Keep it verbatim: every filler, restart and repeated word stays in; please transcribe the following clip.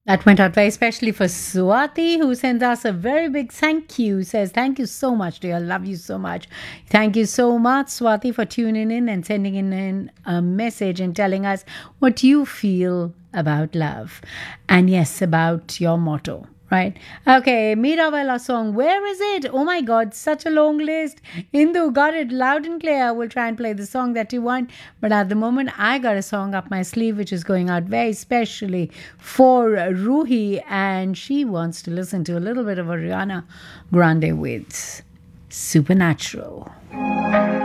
That went out very especially for Swati, who sends us a very big thank you. Says, thank you so much, dear. Love you so much. Thank you so much, Swati, for tuning in and sending in in a message and telling us what you feel about love. And yes, about your motto. Right. Okay. Mirabella song. Where is it? Oh my God. Such a long list. Indu got it loud and clear. I will try and play the song that you want. But at the moment, I got a song up my sleeve which is going out very specially for Ruhi. And she wants to listen to a little bit of Ariana Grande with Supernatural.